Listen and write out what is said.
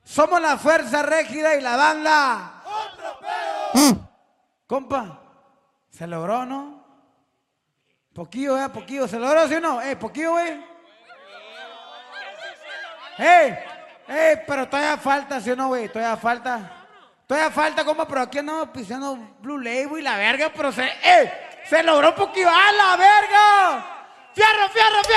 Somos la Fuerza Régida y la banda. ¡Otro pedo! Compa, ¿se logró, no? Poquillo, poquillo. ¿Se logró, sí o no? Poquillo, güey. Pero todavía falta, ¿sí o no, güey? Todavía falta, compa, pero aquí andamos pisando Blue Label y la verga, pero se logró poquillo. ¡A la verga! ¡Fierro, fierro, fierro!